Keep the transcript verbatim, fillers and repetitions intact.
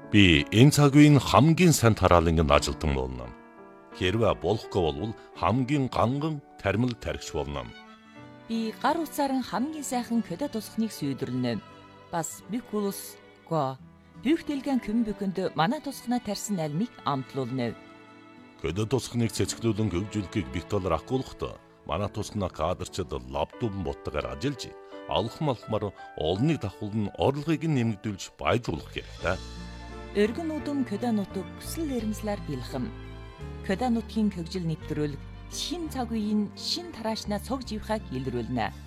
Би энэ цаг үеийн хамгийн сайн тараалангийн ажилтан болно. Хэрвээ болохгүй бол хамгийн ганган тармил тархич болно. Би гар утсаар хамгийн сайхан көдө тусахныг сүйдрлэнэ. Бас бикулус го Büchtelgen Kümbükündü манай тусахнаа тарьсан альмыг амтлуулна. Көдө тусахныг цэцгэлүүлэн хөгжүүлэхийг битолор ахгуулахдаа манай тусахнаа кадрчид лаптопн боттогоор ажиллаж алхам алхмаар олныг давхуулн орлогыг нэмэгдүүлж баяжуулах хэрэгтэй. Өргөн удам көдө нутаг хүсэл эрмслэр бэлхэм. Көдө нутгийн хөгжил нэвтрүүлэг шин цаг үеийн шин тараашнаа цог живхаг илрүүлнэ.